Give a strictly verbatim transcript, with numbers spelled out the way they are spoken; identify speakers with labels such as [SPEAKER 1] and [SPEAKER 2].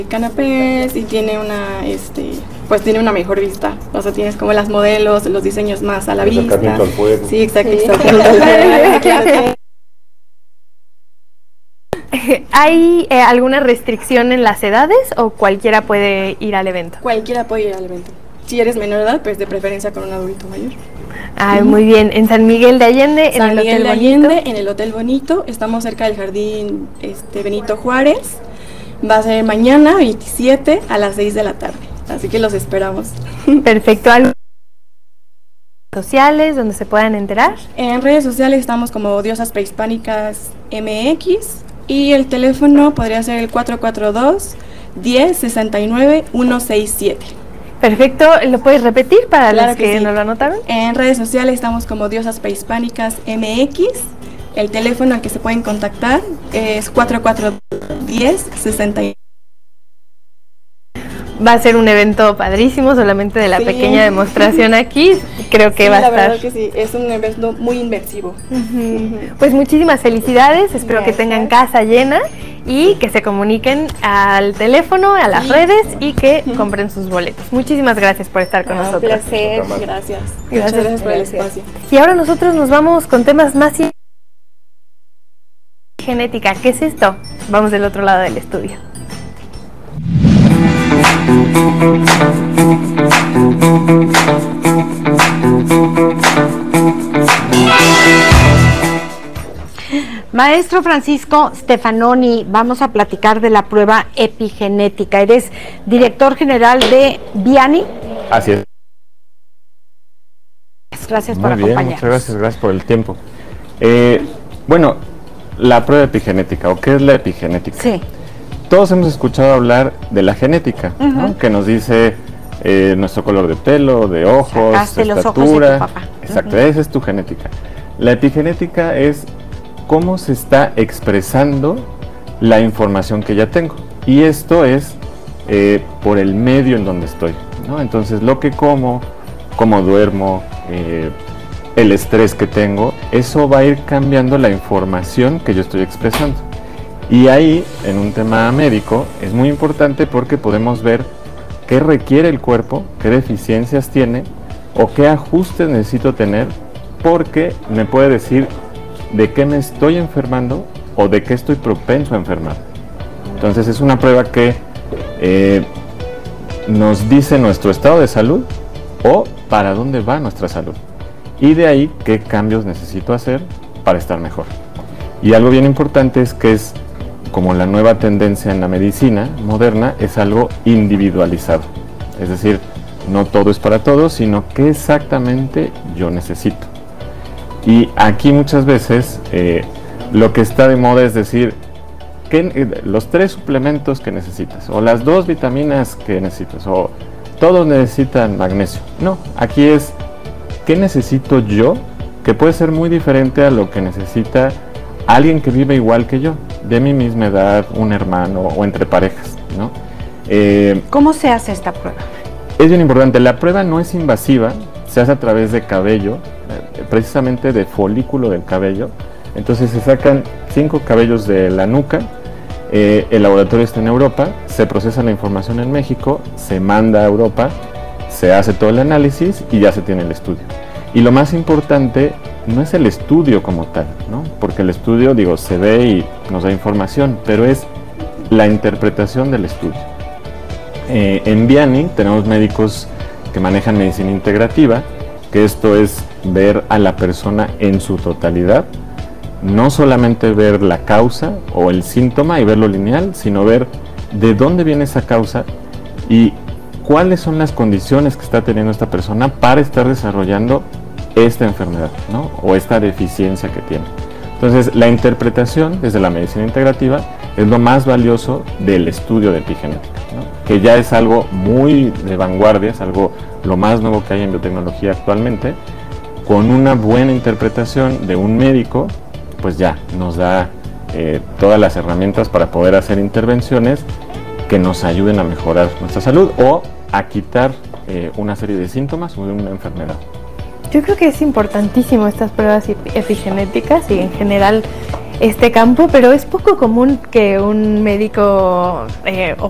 [SPEAKER 1] canapés y tiene una, este, pues tiene una mejor vista. O sea, tienes como las modelos, los diseños más a la vista.
[SPEAKER 2] Al fuego.
[SPEAKER 1] Sí, exacto.
[SPEAKER 3] Sí.
[SPEAKER 1] Claro.
[SPEAKER 4] ¿Hay eh, alguna restricción en las edades o cualquiera puede ir al evento?
[SPEAKER 1] Cualquiera puede ir al evento. Si eres menor de edad, pues de preferencia con un adulto mayor.
[SPEAKER 4] Ay, muy bien. En San Miguel de Allende,
[SPEAKER 1] San
[SPEAKER 4] en el
[SPEAKER 1] Miguel
[SPEAKER 4] Hotel
[SPEAKER 1] de
[SPEAKER 4] Bonito.
[SPEAKER 1] Allende, en el Hotel Bonito. Estamos cerca del Jardín este, Benito Juárez. Va a ser mañana, veintisiete, a las seis de la tarde. Así que los esperamos.
[SPEAKER 4] Perfecto. ¿Algo sociales donde se puedan enterar?
[SPEAKER 1] En redes sociales estamos como Diosas Prehispánicas M X y el teléfono podría ser el cuatro cuatro dos, diez, sesenta y nueve, ciento sesenta y siete.
[SPEAKER 4] Perfecto. ¿Lo puedes repetir para
[SPEAKER 1] Claro
[SPEAKER 4] los
[SPEAKER 1] que
[SPEAKER 4] que
[SPEAKER 1] sí.
[SPEAKER 4] no lo anotaron?
[SPEAKER 1] En redes sociales estamos como Diosas Prehispánicas M X. El teléfono al que se pueden contactar es cuatro cuatro dos, diez, sesenta y nueve.
[SPEAKER 4] Va a ser un evento padrísimo, solamente de la
[SPEAKER 1] Sí.
[SPEAKER 4] pequeña demostración aquí. Creo que
[SPEAKER 1] Sí,
[SPEAKER 4] va a
[SPEAKER 1] la
[SPEAKER 4] estar.
[SPEAKER 1] verdad que sí, es un evento muy inmersivo.
[SPEAKER 4] Ujú. Pues muchísimas felicidades, espero
[SPEAKER 1] Gracias.
[SPEAKER 4] que tengan casa llena y que se comuniquen al teléfono, a las
[SPEAKER 1] Sí.
[SPEAKER 4] redes y que compren sus boletos. Muchísimas gracias por estar con
[SPEAKER 1] Ah, un
[SPEAKER 4] nosotros.
[SPEAKER 1] placer,
[SPEAKER 2] Gracias.
[SPEAKER 1] gracias.
[SPEAKER 4] Gracias.
[SPEAKER 1] Muchas gracias por el
[SPEAKER 3] Gracias.
[SPEAKER 1] espacio.
[SPEAKER 4] Y ahora nosotros nos vamos con temas más ci- genética. ¿Qué es esto? Vamos del otro lado del estudio.
[SPEAKER 3] Maestro Francisco Stefanoni, vamos a platicar de la prueba epigenética. Eres director general de Viani.
[SPEAKER 2] Así es.
[SPEAKER 3] Gracias
[SPEAKER 2] Muy
[SPEAKER 3] por
[SPEAKER 2] bien,
[SPEAKER 3] acompañarnos.
[SPEAKER 2] muchas gracias, gracias por el tiempo. Eh, bueno, la prueba epigenética, ¿o qué es la epigenética?
[SPEAKER 3] Sí.
[SPEAKER 2] Todos hemos escuchado hablar de la genética, ¿no? Que nos dice eh, nuestro color de pelo, de ojos,
[SPEAKER 3] Sacaste los ojos de
[SPEAKER 2] estatura.
[SPEAKER 3] tu papá.
[SPEAKER 2] Exacto, esa es tu genética. La epigenética es cómo se está expresando la información que ya tengo. Y esto es eh, por el medio en donde estoy, ¿no? Entonces, lo que como, cómo duermo, eh, el estrés que tengo, eso va a ir cambiando la información que yo estoy expresando. Y ahí, en un tema médico, es muy importante porque podemos ver qué requiere el cuerpo, qué deficiencias tiene o qué ajustes necesito tener, porque me puede decir de qué me estoy enfermando o de qué estoy propenso a enfermar. Entonces es una prueba que eh, nos dice nuestro estado de salud o para dónde va nuestra salud. Y de ahí qué cambios necesito hacer para estar mejor. Y algo bien importante es que es como la nueva tendencia en la medicina moderna, es algo individualizado. Es decir, no todo es para todos, sino qué exactamente yo necesito. Y aquí muchas veces eh, lo que está de moda es decir, que, eh, los tres suplementos que necesitas, o las dos vitaminas que necesitas, o todos necesitan magnesio. No, aquí es, ¿qué necesito yo? Que puede ser muy diferente a lo que necesita alguien que vive igual que yo, de mi misma edad, un hermano o entre parejas, ¿no? Eh,
[SPEAKER 3] ¿Cómo se hace esta prueba?
[SPEAKER 2] es bien importante, la prueba no es invasiva, se hace a través de cabello, eh, precisamente de folículo del cabello. Entonces se sacan cinco cabellos de la nuca, eh, el laboratorio está en Europa, se procesa la información en México, se manda a Europa, se hace todo el análisis y ya se tiene el estudio. Y lo más importante no es el estudio como tal, ¿no? Porque el estudio, digo, se ve y nos da información, pero es la interpretación del estudio. Eh, en Viani tenemos médicos que manejan medicina integrativa, que esto es ver a la persona en su totalidad, no solamente ver la causa o el síntoma y verlo lineal, sino ver de dónde viene esa causa y cuáles son las condiciones que está teniendo esta persona para estar desarrollando esta enfermedad, ¿no? O esta deficiencia que tiene. Entonces, la interpretación desde la medicina integrativa es lo más valioso del estudio de epigenética, ¿no? Que ya es algo muy de vanguardia, es algo lo más nuevo que hay en biotecnología actualmente. Con una buena interpretación de un médico, pues ya nos da eh, todas las herramientas para poder hacer intervenciones que nos ayuden a mejorar nuestra salud o a quitar eh, una serie de síntomas o de una enfermedad.
[SPEAKER 4] Yo creo que es importantísimo estas pruebas epi- epigenéticas y en general este campo, pero es poco común que un médico eh,